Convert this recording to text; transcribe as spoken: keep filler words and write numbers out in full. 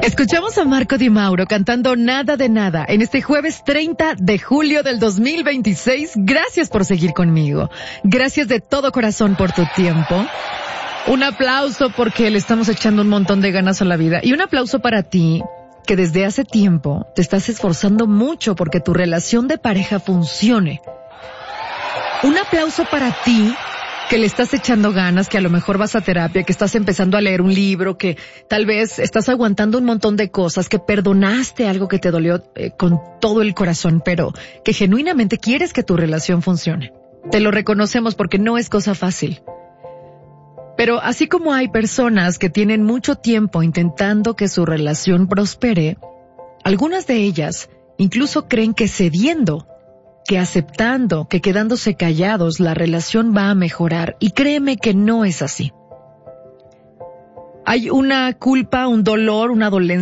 Escuchamos a Marco Di Mauro cantando Nada de Nada en este jueves treinta de julio del dos mil veintiséis. Gracias por seguir conmigo. Gracias de todo corazón por tu tiempo. Un aplauso porque le estamos echando un montón de ganas a la vida. Y un aplauso para ti, que desde hace tiempo te estás esforzando mucho porque tu relación de pareja funcione. Un aplauso para ti, que le estás echando ganas, que a lo mejor vas a terapia, que estás empezando a leer un libro, que tal vez estás aguantando un montón de cosas, que perdonaste algo que te dolió eh, con todo el corazón, pero que genuinamente quieres que tu relación funcione. Te lo reconocemos porque no es cosa fácil. Pero así como hay personas que tienen mucho tiempo intentando que su relación prospere, algunas de ellas incluso creen que cediendo, que aceptando, que quedándose callados, la relación va a mejorar. Y créeme que no es así. Hay una culpa, un dolor, una dolencia